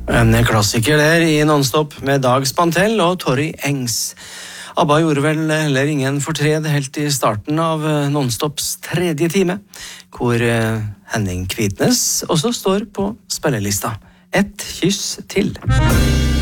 En klassiker der i Nonstop med Dag Spantell og Torry Engs. ABBA gjorde vel heller ingen fortred helt i starten av Nonstops tredje time, hvor Henning Kvitnes også står på spillelista. Et kyss til.